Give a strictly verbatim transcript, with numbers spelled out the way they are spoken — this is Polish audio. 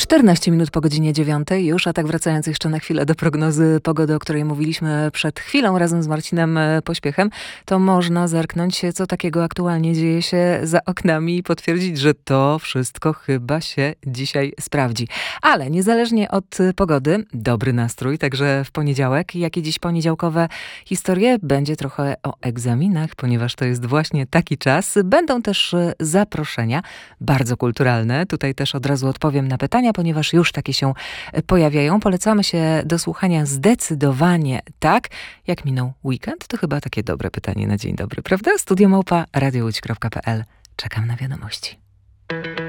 czternaście minut po godzinie dziewiątej już, a tak wracając jeszcze na chwilę do prognozy pogody, o której mówiliśmy przed chwilą razem z Marcinem Pośpiechem, to można zerknąć, co takiego aktualnie dzieje się za oknami i potwierdzić, że to wszystko chyba się dzisiaj sprawdzi. Ale niezależnie od pogody, dobry nastrój, także w poniedziałek, jakie dziś poniedziałkowe historie, będzie trochę o egzaminach, ponieważ to jest właśnie taki czas. Będą też zaproszenia, bardzo kulturalne. Tutaj też od razu odpowiem na pytania, ponieważ już takie się pojawiają. Polecamy się do słuchania zdecydowanie tak. Jak minął weekend? To chyba takie dobre pytanie na dzień dobry, prawda? Studio małpa radio łódź kropka p l. Czekam na wiadomości.